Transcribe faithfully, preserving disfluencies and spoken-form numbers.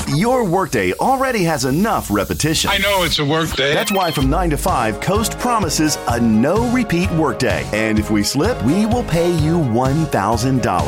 Your workday already has enough repetition. I know it's a workday. That's why from nine to five, Coast promises a no-repeat workday. And if we slip, we will pay you one thousand dollars.